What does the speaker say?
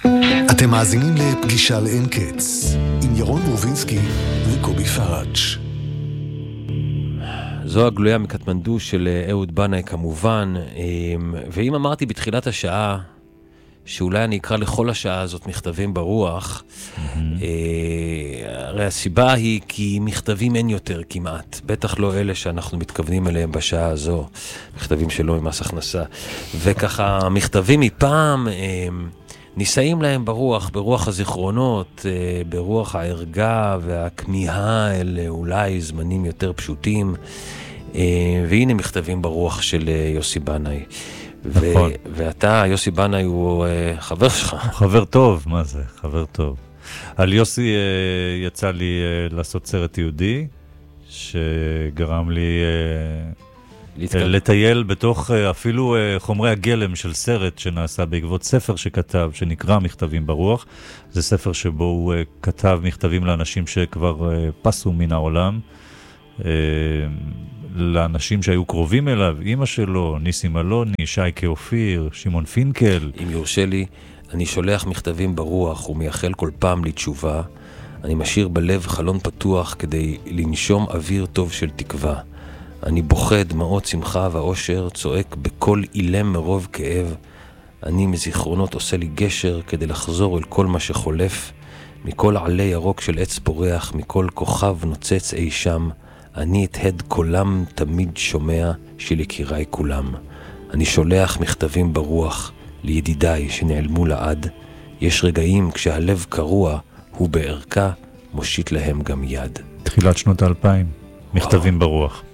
אתם מאזינים לפגישה לאין קץ עם ירון רובינסקי וקובי פראץ'. זו הגלויה מקטמנדו של אהוד בנאי כמובן, ואם אמרתי בתחילת השעה שאולי אני אקרא לכל השעה הזאת מכתבים ברוח, הרי הסיבה היא כי מכתבים אין יותר כמעט, בטח לא אלה שאנחנו מתכוונים אליהם בשעה הזו, מכתבים שלא ממס הכנסה, וככה מכתבים מפעם ניסאים להם ברוח הזיכרונות, ברוח הערגה והכמיהה אל אולי זמנים יותר פשוטים, והנה מכתבים ברוח של יוסי בנאי. נכון. ואתה, יוסי בנאי, הוא חבר שלך. חבר טוב, מה זה? חבר טוב. על יוסי יצא לי לעשות סרט יהודי, שגרם לי לטייל בתוך אפילו חומרי הגלם של סרט שנעשה בעקבות ספר שכתב, שנקרא מכתבים ברוח. זה ספר שבו הוא כתב מכתבים לאנשים שכבר פסו מן העולם, לאנשים שהיו קרובים אליו, אמא שלו, ניסים אלוני, שייקה אופיר, שמעון פינקל. אם יורשה לי, אני שולח מכתבים ברוח ומייחל כל פעם לתשובה. אני משאיר בלב חלון פתוח כדי לנשום אוויר טוב של תקווה. אני בוכה דמעות שמחה ואושר, צועק בכל אילם מרוב כאב. אני מזיכרונות עושה לי גשר כדי לחזור אל כל מה שחולף. מכל עלי ירוק של עץ פורח, מכל כוכב נוצץ אי שם. אני את הד קולם תמיד שומע של יקיריי כולם. אני שולח מכתבים ברוח לידידיי שנעלמו לעד. יש רגעים כשהלב קרוע, הוא בערכה מושיט להם גם יד. תחילת שנות 2000, מכתבים ברוח.